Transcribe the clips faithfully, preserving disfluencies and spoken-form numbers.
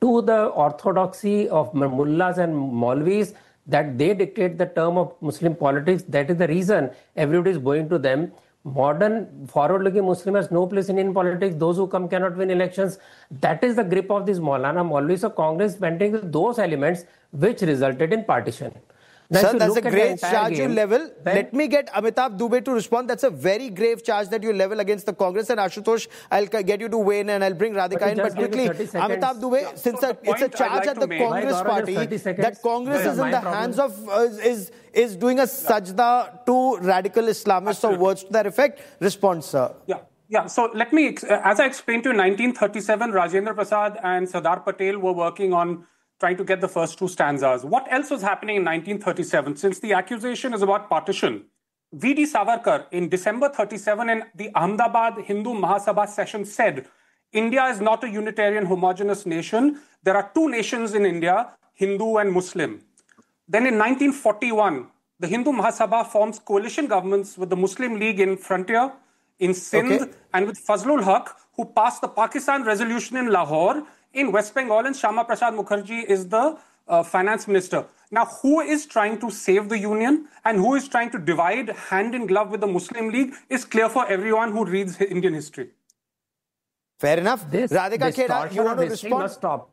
to the orthodoxy of mullahs and Maulvis, that they dictate the term of Muslim politics. That is the reason everybody is going to them. Modern, forward-looking Muslim has no place in Indian politics. Those who come cannot win elections. That is the grip of this Maulana Maulvis of Congress, venting with those elements which resulted in partition. Now, sir, that's a grave charge game, you level. Let me get Amitabh Dubey to respond. That's a very grave charge that you level against the Congress. And Ashutosh, I'll get you to weigh in and I'll bring Radhika in. But quickly, Amitabh Dubey, yeah, since so a, it's a charge like at the make. Congress party, that Congress yeah, is in the problem. hands of, uh, is, is doing a sajda to radical Islamists Absolutely. or words to that effect. Response, sir. Yeah. Yeah, so let me, as I explained to you, in nineteen thirty-seven, Rajendra Prasad and Sardar Patel were working on trying to get the first two stanzas. What else was happening in nineteen thirty-seven? Since the accusation is about partition, V D Savarkar in December thirty-seven in the Ahmedabad Hindu Mahasabha session said, India is not a Unitarian homogeneous nation. There are two nations in India, Hindu and Muslim. Then in nineteen forty-one, the Hindu Mahasabha forms coalition governments with the Muslim League in Frontier, in Sindh, okay. and with Fazlul Haq, who passed the Pakistan resolution in Lahore, in West Bengal, and Shama Prasad Mukherjee is the uh, finance minister. Now, who is trying to save the union and who is trying to divide hand in glove with the Muslim League is clear for everyone who reads Indian history. Fair enough. This, Radhika Khera, you want to respond? Must stop.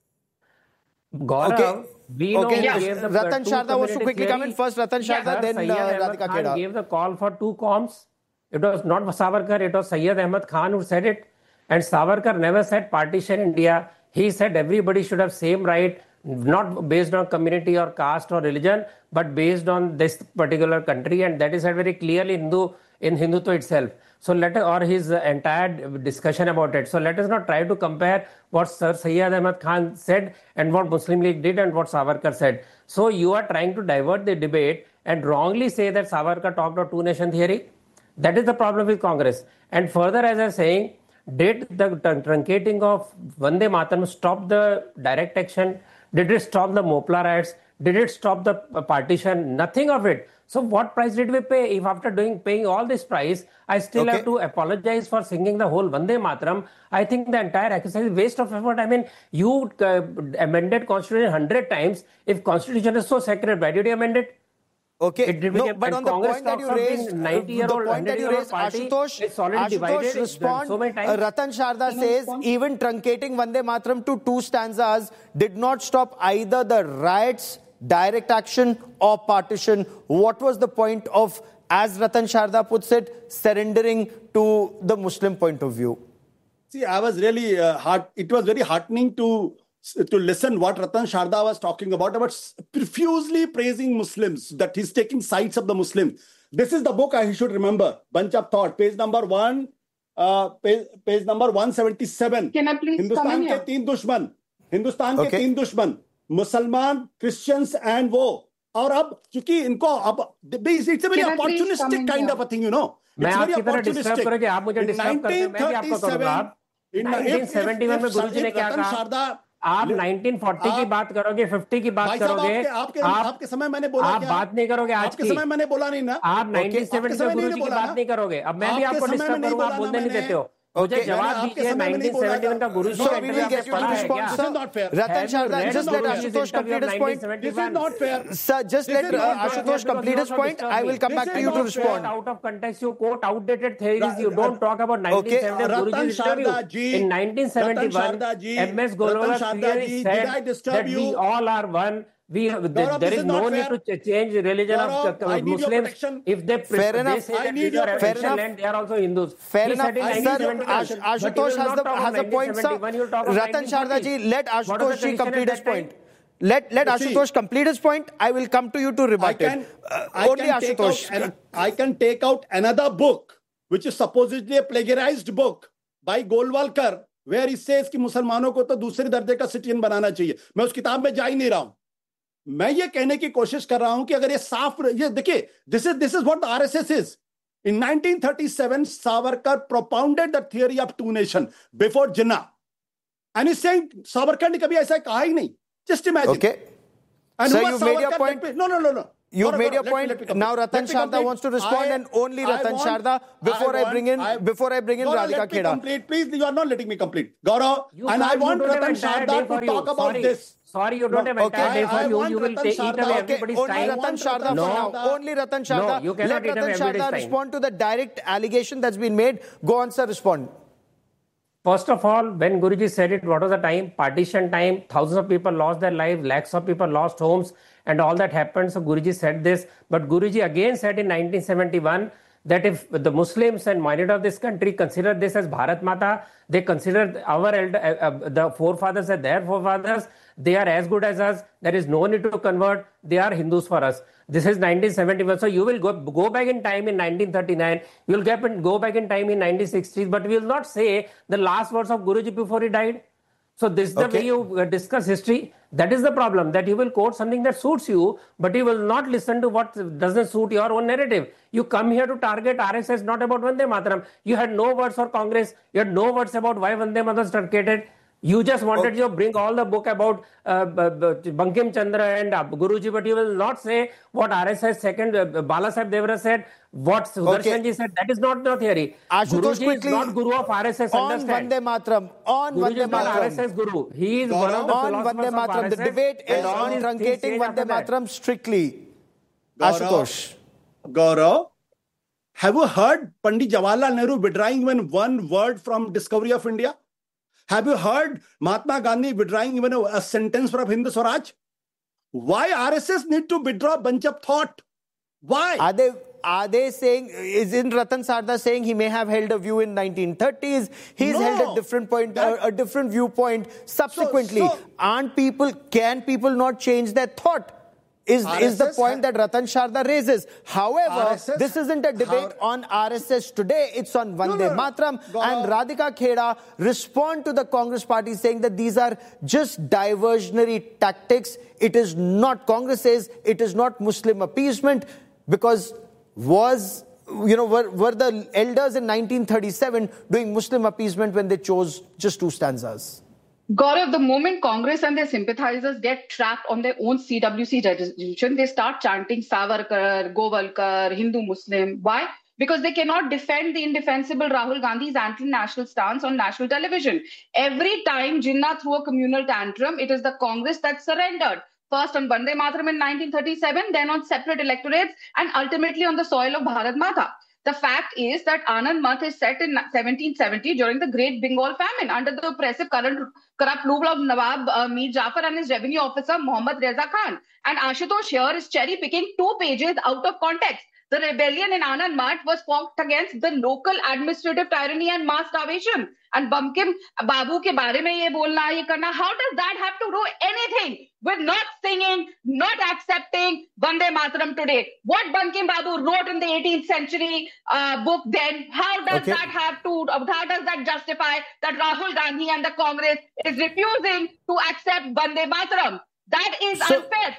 Gaurav, okay. we know okay. Yes. Gave the, Ratan Sharda wants to quickly come in. First Ratan Sharda, yeah. then uh, Radhika Khera. Gave the call for two comms. It was not Savarkar, it was Syed Ahmad Khan who said it. And Savarkar never said partition India. He said everybody should have same right, not based on community or caste or religion, but based on this particular country. And that is said very clearly Hindu, in Hindutva itself. So let us, or his entire discussion about it. So let us not try to compare what Sir Syed Ahmad Khan said and what Muslim League did and what Savarkar said. So you are trying to divert the debate and wrongly say that Savarkar talked of two-nation theory. That is the problem with Congress. And further, as I was saying, did the truncating of Vande Mataram stop the direct action? Did it stop the Mopla riots? Did it stop the partition? Nothing of it. So what price did we pay? If after doing paying all this price, I still okay. have to apologize for singing the whole Vande Mataram, I think the entire exercise is waste of effort. I mean, you uh, amended Constitution one hundred times. If Constitution is so sacred, why did you amend it? Okay, no, but on the point that you raised, the point that you raised, Ashutosh, Ashutosh respond, so uh, Ratan Sharda says even truncating Vande Mataram to two stanzas did not stop either the riots, direct action or partition. What was the point of, as Ratan Sharda puts it, surrendering to the Muslim point of view? See, I was really, uh, heart, it was very heartening to to listen what Ratan Sharda was talking about, about profusely praising Muslims, that he's taking sides of the Muslims. This is the book I should remember, Bunch of Thought, page number one, uh, page, page number one seventy-seven. Can I please Hindustan come in ke teen dushman, Hindustan okay. ke teen dushman, Musliman, Christians and wo. और अब चूंकि इनको अब it's a very opportunistic kind of a thing, you know. मैं आपकी तरह disturb करूं कि आप मुझे डिस्टर्ब करते हैं, मैं भी आपको करूंगा. आप nineteen seventy-one में गुरुजी ने क्या कहा? आप nineteen forty की बात करोगे, fifty की बात करोगे, आपके, आप, आपके समय मैंने बोला आप बात नहीं करोगे आज आपके समय मैंने बोला नहीं ना, आप nineteen seventy में गुरुजी की बात नहीं करोगे. अब मैं भी आपको डिस्टर्ब करूंगा, आप बोलने नहीं देते हो. मुझे जवाब दीजिए nineteen seventy-one का गुरुजी So we will get you to respond, sir. Ratan Sharda, just let Ashutosh complete his point. This is not fair. Sir, just let uh, Ashutosh complete his point. I will come back to you to respond. Out of context, you quote outdated theories. You don't talk about nineteen seventy. Guruji in nineteen seventy-one, M S Golwar clearly said that we all are one. We, there, there is no need to change religion of uh, Muslims. If they, fair enough. they say that these are Christian land, they are also Hindus. Fair he enough. Sir, Ash, Ashutosh has the has a point, sir. Ratan Sharda ji, let Ashutosh ji complete his point. Let let Ashutosh complete his point. I will come to you to rebut it. Uh, only Ashutosh. An, I can take out another book, which is supposedly a plagiarized book by Golwalkar, where he says कि मुसलमानों को तो दूसरे दर्जे का citizen बनाना चाहिए. मैं उस किताब में जा ही नहीं रहा हूं. मैं ये कहने की कोशिश कर रहा हूं कि अगर ये साफ, ये देखिए, this is this is what the R S S is. In nineteen thirty-seven, Savarkar propounded the theory of two nation before Jinnah, and he's saying Savarkar ने कभी ऐसा कहा ही नहीं. Just imagine. Okay. And so you made your point. That, no, no, no, no. You no, made no, your let, point. let me Now Ratan Sharda wants to respond, I, and only Ratan I want, Sharda before I, want, I bring in I, before I bring in Gaurav, Radhika let me Kheda. Complete. Please, you are not letting me complete. Gaurav, you and I want Ratan Sharda to talk about Sorry. this. Sorry, you don't no, have entire okay. day for I, I you. You will Ratan take, eat away okay. everybody's Only time. Ratan Sharda no. for now. Only Ratan Sharda. No, you cannot Let Ratan Sharda respond to the direct allegation that's been made. Go on, sir, respond. First of all, when Guruji said it, what was the time? Partition time. Thousands of people lost their lives. Lakhs of people lost homes. And all that happened. So Guruji said this. But Guruji again said in nineteen seventy-one that if the Muslims and minority of this country consider this as Bharat Mata, they consider our elder, uh, uh, the forefathers as their forefathers, they are as good as us. There is no need to convert. They are Hindus for us. This is nineteen seventy-one. So you will go, go back in time in nineteen thirty-nine. You will get, go back in time in nineteen sixties. But we will not say the last words of Guruji before he died. So this is the okay. way you discuss history. That is the problem, that you will quote something that suits you, but you will not listen to what doesn't suit your own narrative. You come here to target R S S, not about Vande Mataram. You had no words for Congress. You had no words about why Vande Mataram is truncated. You just wanted okay. to bring all the book about uh, Bankim Chandra and uh, Guruji, but you will not say what R S S second, uh, Bala Sahib Devra said, what Sudarshan okay. ji said. That is not the theory. Ashutosh Guruji is not Guru of R S S, on understand? Vande Mataram. On Guruji Vande is not Mataram. R S S Guru. He is one of the on philosophers Vande Mataram. of R S S. The debate is on truncating Vande Mataram strictly. Gaurav, Ashutosh. Gaurav, have you heard Pandit Jawaharlal Nehru withdrawing even one word from Discovery of India? Have you heard Mahatma Gandhi withdrawing even a, a sentence from Hind Swaraj? Why R S S need to withdraw a bunch of thought? Why? Are they, are they saying, isn't Ratan Sharda saying he may have held a view in nineteen thirties? He's no, held a different point, that, a, a different viewpoint subsequently. So, so, Aren't people, can people not change their thought? Is, is the point that Ratan Sharda raises. However, R S S, this isn't a debate how, on R S S today. It's on Vande no, no, Mataram. No. And Radhika Kheda respond to the Congress party saying that these are just diversionary tactics. It is not, Congress says, it is not Muslim appeasement, because was, you know, were, were the elders in nineteen thirty-seven doing Muslim appeasement when they chose just two stanzas? Gaurav, the moment Congress and their sympathizers get trapped on their own C W C resolution, they start chanting Savarkar, Govalkar, Hindu Muslim. Why? Because they cannot defend the indefensible Rahul Gandhi's anti-national stance on national television. Every time Jinnah threw a communal tantrum, it is the Congress that surrendered. First on Vande Mataram in nineteen thirty-seven, then on separate electorates, and ultimately on the soil of Bharat Mata. The fact is that Anand Math is set in seventeen seventy during the Great Bengal Famine under the oppressive current, corrupt rule of Nawab uh, Mir Jafar and his revenue officer Mohammad Reza Khan. And Ashutosh here is cherry-picking two pages out of context. The rebellion in Anand Math was fought against the local administrative tyranny and mass starvation. And Bankim Babu ke baare mein ye bolna, ye karna, how does that have to do anything with not singing, not accepting Vande Mataram today? What Bankim Babu wrote in the eighteenth century uh, book then, how does okay. that have to, how does that justify that Rahul Gandhi and the Congress is refusing to accept Vande Mataram? That is so, unfair.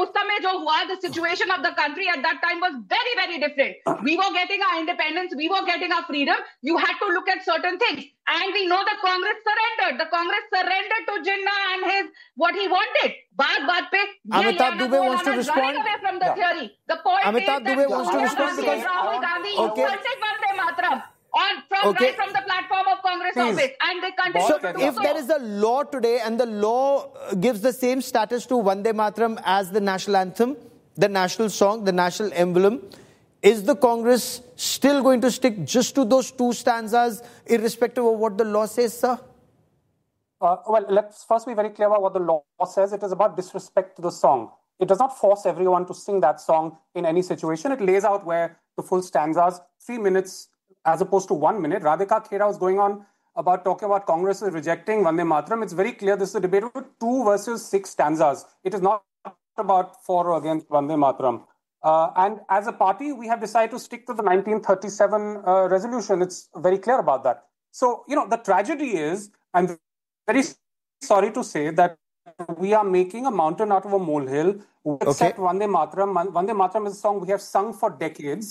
The situation of the country at that time was very, very different. We were getting our independence. We were getting our freedom. You had to look at certain things. And we know the Congress surrendered. The Congress surrendered to Jinnah and his, what he wanted. Baat baat pe, Amitabh Dubey wants to respond. Away from the yeah. theory. The point Amitabh is Dubey that wants to respond because Rahul Gandhi okay. insulted Vande Mataram. On, from, okay. right from the platform of Congress Please. office, and they continue so to do if so. there is a law today and the law gives the same status to Vande Mataram as the national anthem, the national song, the national emblem, is the Congress still going to stick just to those two stanzas irrespective of what the law says, sir? Uh, well, let's first be very clear about what the law says. It is about disrespect to the song. It does not force everyone to sing that song in any situation. It lays out where the full stanzas, three minutes as opposed to one minute. Radhika Kheda was going on about talking about Congress is rejecting Vande Mataram. It's very clear this is a debate with two versus six stanzas. It is not about for or against Vande Mataram. Uh, and as a party, we have decided to stick to the nineteen thirty-seven uh, resolution. It's very clear about that. So, you know, the tragedy is, I'm very sorry to say that we are making a mountain out of a molehill. We accept okay. Vande Mataram. Vande Mataram is a song we have sung for decades.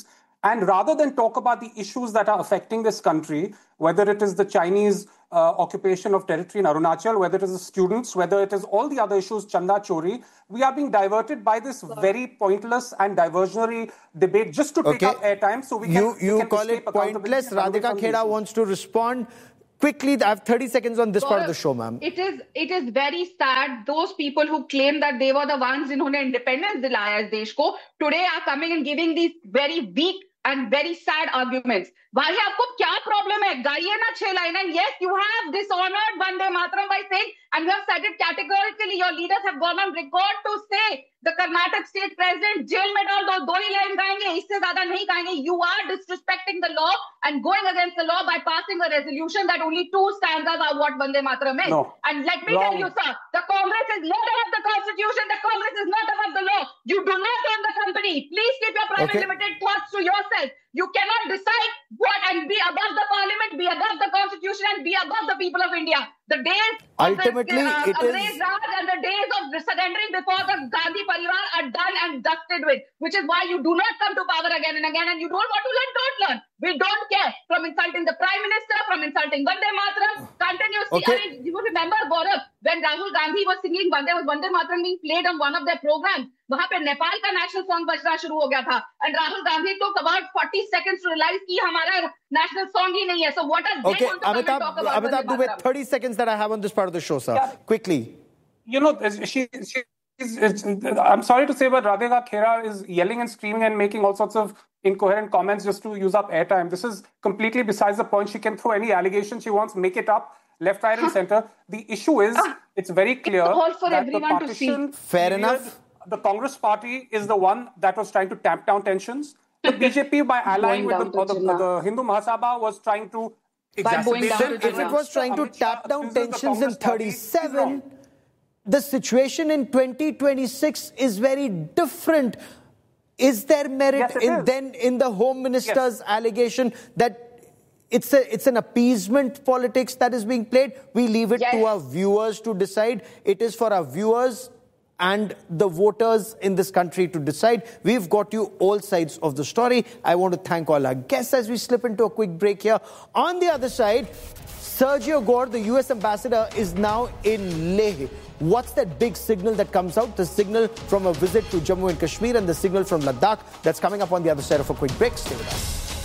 And rather than talk about the issues that are affecting this country, whether it is the Chinese uh, occupation of territory in Arunachal, whether it is the students, whether it is all the other issues, Chanda Chori, we are being diverted by this very pointless and diversionary debate just to take okay. up airtime. So we can, you, you we can call it pointless. Radhika Kheda wants to respond. Quickly, I have thirty seconds on this Gaurav, part of the show, ma'am. It is it is very sad. Those people who claim that they were the ones जिन्होंने independence दिलाया इस देश को, today are coming and giving these very weak and very sad arguments. भाई आपको क्या problem है? गाइए ना छह line. And yes, you have dishonored Vande Mataram by saying, and you have said it categorically. Your leaders have gone on record to say the Karnataka state president jail में डाल दो, दो ही line गाएंगे, इससे ज़्यादा नहीं गाएंगे. You are disrespecting the law and going against the law by passing a resolution that only two stanzas are what Vande Mataram is. No. And let me Wrong. tell you, sir, the Congress is not above the Constitution. The Congress is not above the law. You do not own the company. Please keep your private Okay. limited thoughts to yourself. You cannot decide what and be above the parliament, be above the constitution, and be above the people of India. The days Ultimately, of the, uh, it is- Angrez Raj and the days of surrendering before the Gandhi Parivar are done and dusted with, which is why you do not come to power again and again, and you don't want to learn, don't learn. We don't care. From insulting the Prime Minister, from insulting Vande Mataram, continuously. Okay. I mean, you remember, Gaurav, when Rahul Gandhi was singing Vande, was Vande Mataram being played on one of their programs. वहां पे नेपाल का national song बजना शुरू हो गया था and Rahul Gandhi took about forty seconds to realize कि हमारा national song ही नहीं है. So what are they Okay, going to come and talk Amitabh, about Amitabh Vande Dubey, Mataram? thirty seconds that I have on this part of the show, sir. Yeah. Quickly. You know, she, she is, it's, I'm sorry to say, but Radhika Khera is yelling and screaming and making all sorts of incoherent comments just to use up airtime. This is completely besides the point. She can throw any allegation she wants, make it up, left, right, and center. The issue is, it's very clear It's all for that the everyone to see. partition Fair period, enough. the Congress party is the one that was trying to tamp down tensions. The B J P, by allying with Going the, down or the, to Jinnah. the Hindu Mahasabha, was trying to By going exacerbate down Then to tensions. if it was trying to Amit Shah tap down accuses the tensions in Congress party, he's thirty-seven, wrong. the situation in twenty twenty-six is very different. Is there merit Yes, it in is. then in the Home Minister's allegation that it's a it's an appeasement politics that is being played? We leave it Yes. to our viewers to decide. It is for our viewers and the voters in this country to decide. We've got you all sides of the story. I want to thank all our guests as we slip into a quick break here. On the other side, Sergio Gore, the U S ambassador, is now in Leh. What's that big signal that comes out? The signal from a visit to Jammu and Kashmir and the signal from Ladakh that's coming up on the other side of a quick break. Stay with us.